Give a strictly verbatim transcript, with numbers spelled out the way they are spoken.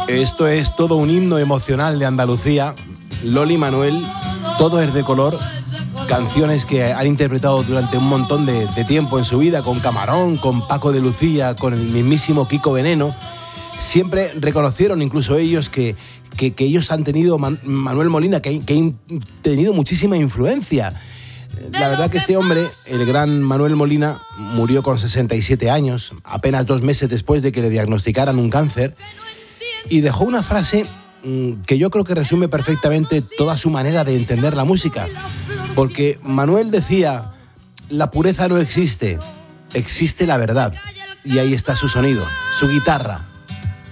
Esto es todo un himno emocional de Andalucía. Loli Manuel, todo es de color. Canciones que han interpretado durante un montón de, de tiempo en su vida, con Camarón, con Paco de Lucía, con el mismísimo Kiko Veneno. Siempre reconocieron incluso ellos que, que, que ellos han tenido, Man, Manuel Molina, que, que han tenido muchísima influencia. La verdad que este hombre, el gran Manuel Molina, murió con sesenta y siete años, apenas dos meses después de que le diagnosticaran un cáncer, y dejó una frase que yo creo que resume perfectamente toda su manera de entender la música. Porque Manuel decía, la pureza no existe, existe la verdad. Y ahí está su sonido, su guitarra,